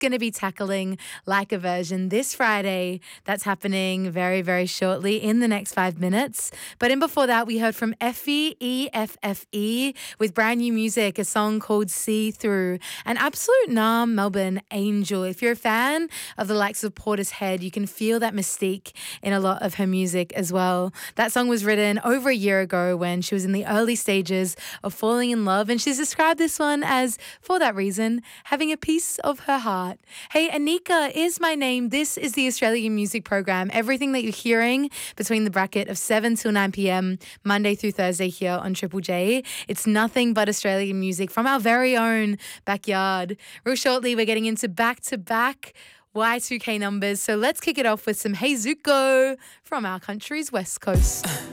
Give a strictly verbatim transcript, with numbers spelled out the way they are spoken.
going to be tackling Like a Version this Friday. That's happening very, very shortly in the next five minutes. But in before that, we heard from Effie, E F F E, with brand new music, a song called See Through. An absolute Nam Melbourne angel. If you're a fan of the likes of Portishead, you can feel that mystique in a lot of her music as well. That song was written over a year ago when she was in the early stages of falling in love, and she's described this one as, for that reason, having a piece of her heart. Hey, Anika is my name. This is the Australian Music Program. Everything that you're hearing between the bracket of seven till nine p.m. Monday through Thursday here on Triple J. It's nothing but Australian music from our very own backyard. Real shortly, we're getting into back-to-back Y two K numbers. So let's kick it off with some Hey Zuko from our country's west coast.